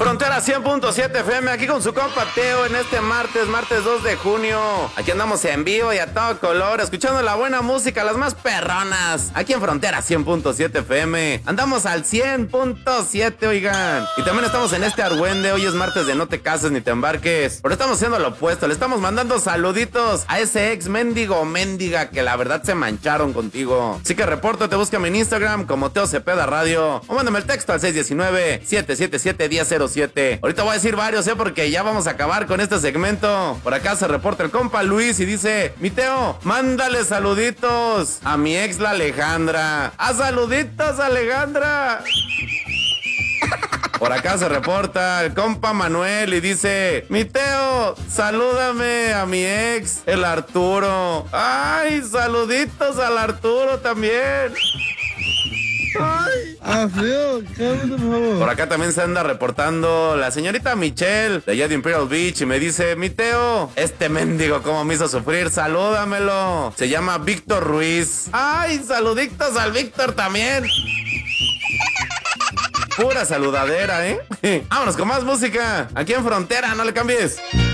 Frontera 100.7 FM, aquí con su compa Teo en este martes 2 de junio. Aquí andamos en vivo y a todo color, escuchando la buena música, las más perronas. Aquí en Frontera 100.7 FM. Andamos al 100.7, oigan. Y también estamos en este argüende. Hoy es martes de no te cases ni te embarques. Pero estamos haciendo lo opuesto. Le estamos mandando saluditos a ese ex mendigo o mendiga que la verdad se mancharon contigo. Así que repórtate, búscame en Instagram como Teo Cepeda Radio. O mándame el texto al 619-777-1007. Ahorita voy a decir varios, porque ya vamos a acabar con este segmento. Por acá se reporta el compa Luis y dice: mi Teo, mándale saluditos a mi ex la Alejandra. ¡Ah, saluditos, Alejandra! Por acá se reporta el compa Manuel y dice: mi Teo, salúdame a mi ex, el Arturo. ¡Ay, saluditos al Arturo también! ¡Ay! Feo, cálmate, por favor. Por acá también se anda reportando la señorita Michelle de allá de Imperial Beach y me dice: mi Teo, este mendigo cómo me hizo sufrir, salúdamelo. Se llama Víctor Ruiz. ¡Ay, saluditos al Víctor también! Pura saludadera, Vámonos con más música. Aquí en Frontera, no le cambies.